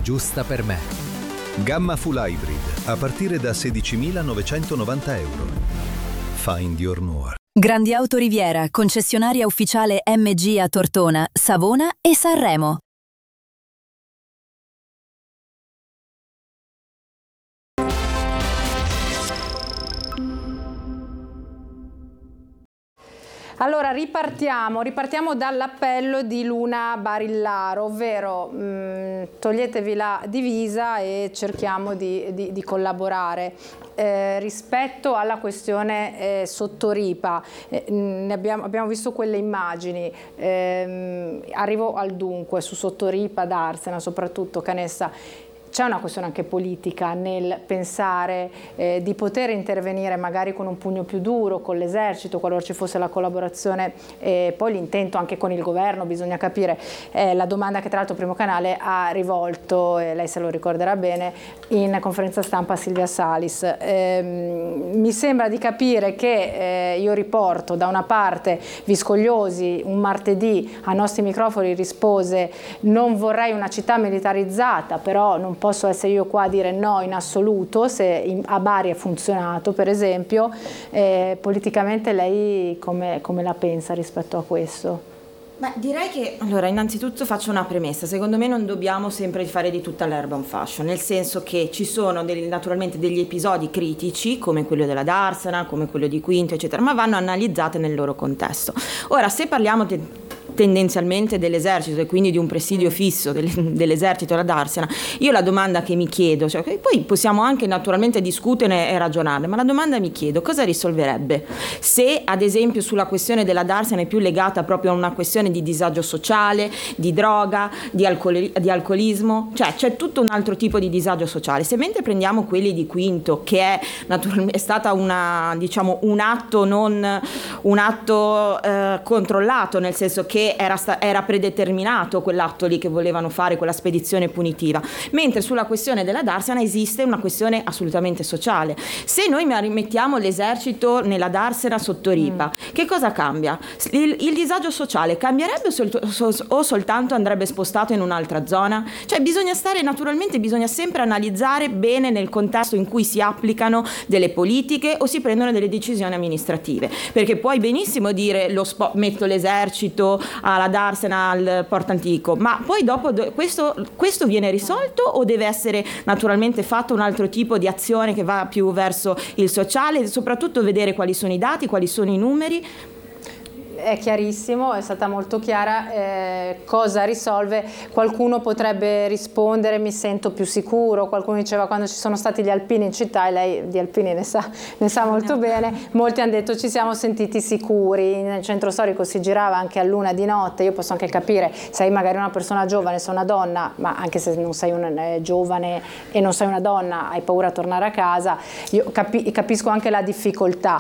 giusta per me. Gamma Full Hybrid, a partire da 16.990 euro. Find your Noir. Grandi Auto Riviera, concessionaria ufficiale MG a Tortona, Savona e Sanremo. Allora ripartiamo dall'appello di Luna Barillaro, ovvero toglietevi la divisa e cerchiamo di collaborare. Rispetto alla questione Sottoripa, abbiamo visto quelle immagini, arrivo al dunque su Sottoripa, Darsena, soprattutto Canessa. C'è una questione anche politica nel pensare di poter intervenire magari con un pugno più duro con l'esercito qualora ci fosse la collaborazione, poi l'intento anche con il governo, bisogna capire. La domanda che tra l'altro Primo Canale ha rivolto, lei se lo ricorderà bene, in conferenza stampa a Silvia Salis. Mi sembra di capire che io riporto da una parte Viscogliosi un martedì ai nostri microfoni rispose: non vorrei una città militarizzata, però non posso essere io qua a dire no in assoluto, se a Bari è funzionato per esempio. Politicamente lei come la pensa rispetto a questo? Beh, direi che, allora, innanzitutto faccio una premessa. Secondo me non dobbiamo sempre fare di tutta l'erba un fascio, nel senso che ci sono naturalmente degli episodi critici, come quello della Darsena, come quello di Quinto, eccetera, ma vanno analizzate nel loro contesto. Ora, se parliamo tendenzialmente dell'esercito e quindi di un presidio fisso dell'esercito alla Darsena, io la domanda che mi chiedo, cioè, poi possiamo anche naturalmente discutere e ragionare, ma la domanda mi chiedo: cosa risolverebbe se ad esempio sulla questione della Darsena è più legata proprio a una questione di disagio sociale, di droga, di alcolismo, cioè c'è tutto un altro tipo di disagio sociale. Se mentre prendiamo quelli di Quinto, che è naturalmente stata un atto non un atto controllato, nel senso che era predeterminato quell'atto lì che volevano fare, quella spedizione punitiva, mentre sulla questione della Darsena esiste una questione assolutamente sociale. Se noi rimettiamo l'esercito nella Darsena Sottoripa, che cosa cambia? Il disagio sociale cambierebbe o soltanto andrebbe spostato in un'altra zona? Cioè bisogna sempre analizzare bene nel contesto in cui si applicano delle politiche o si prendono delle decisioni amministrative, perché puoi benissimo dire metto l'esercito alla Darsena al Porto Antico, ma poi dopo questo viene risolto o deve essere naturalmente fatto un altro tipo di azione che va più verso il sociale, e soprattutto vedere quali sono i dati, quali sono i numeri? È chiarissimo, è stata molto chiara. Cosa risolve? Qualcuno potrebbe rispondere: mi sento più sicuro. Qualcuno diceva: quando ci sono stati gli alpini in città, e lei di alpini ne sa molto bene, molti hanno detto ci siamo sentiti sicuri. Nel centro storico si girava anche a luna di notte. Io posso anche capire, sei magari una persona giovane, sei una donna, ma anche se non sei una giovane e non sei una donna, hai paura a tornare a casa. Io capisco anche la difficoltà.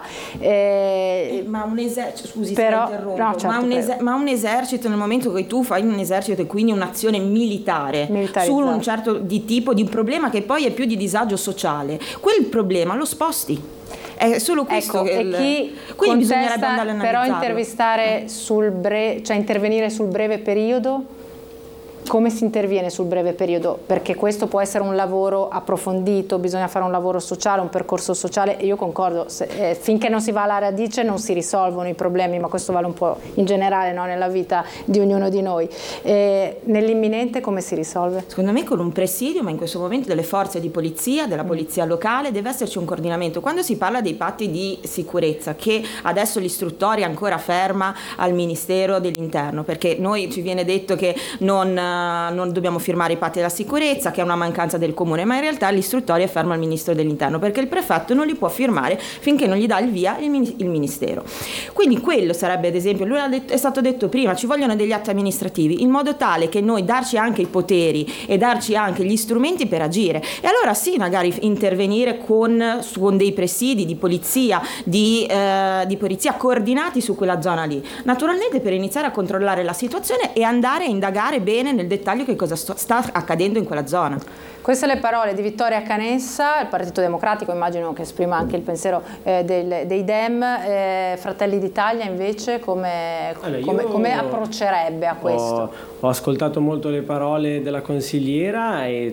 Ma un esempio, scusi, però, no, certo, ma un esercito, nel momento che tu fai un esercito e quindi un'azione militare su un certo di tipo di problema che poi è più di disagio sociale, quel problema lo sposti. È solo questo. Ecco, quindi bisognerebbe andare a analizzarlo. Però intervenire sul breve periodo. Come si interviene sul breve periodo? Perché questo può essere un lavoro approfondito, bisogna fare un lavoro sociale, un percorso sociale, e io concordo, finché non si va alla radice non si risolvono i problemi, ma questo vale un po' in generale, no? Nella vita di ognuno di noi. Nell'imminente come si risolve? Secondo me con un presidio, ma in questo momento delle forze di polizia, della polizia locale, deve esserci un coordinamento. Quando si parla dei patti di sicurezza, che adesso l'istruttoria è ancora ferma al Ministero dell'Interno, perché noi ci viene detto che non dobbiamo firmare i patti della sicurezza, che è una mancanza del comune, ma in realtà l'istruttoria è ferma al Ministro dell'Interno, perché il prefetto non li può firmare finché non gli dà il via il Ministero. Quindi quello sarebbe, ad esempio, è stato detto prima, ci vogliono degli atti amministrativi in modo tale che noi darci anche i poteri e darci anche gli strumenti per agire, e allora sì, magari intervenire con dei presidi di polizia coordinati su quella zona lì, naturalmente per iniziare a controllare la situazione e andare a indagare bene nel dettaglio che cosa sta accadendo in quella zona. Queste le parole di Vittoria Canessa. Il Partito Democratico immagino che esprima anche il pensiero dei Dem. Fratelli d'Italia invece come approccerebbe a questo? Ho ascoltato molto le parole della consigliera e